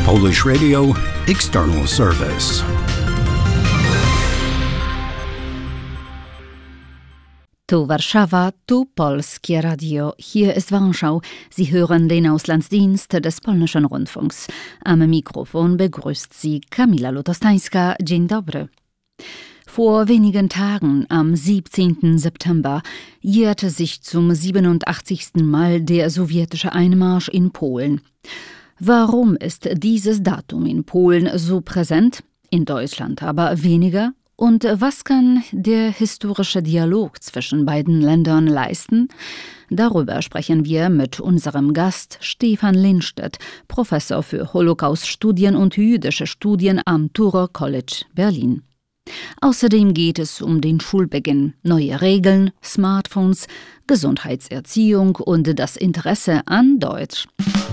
Polish Radio External Service. Tu Warszawa, tu Polskie Radio. Hier ist Warschau. Sie hören den Auslandsdienst des Polnischen Rundfunks. Am Mikrofon begrüßt Sie Kamila Lutostańska. Dzień dobry. Vor wenigen Tagen, am 17. September, jährte sich zum 87. Mal der sowjetische Einmarsch in Polen. Warum ist dieses Datum in Polen so präsent, in Deutschland aber weniger? Und was kann der historische Dialog zwischen beiden Ländern leisten? Darüber sprechen wir mit unserem Gast Stefan Lindstedt, Professor für Holocaust-Studien und jüdische Studien am Touro College Berlin. Außerdem geht es um den Schulbeginn, neue Regeln, Smartphones, Gesundheitserziehung und das Interesse an Deutsch.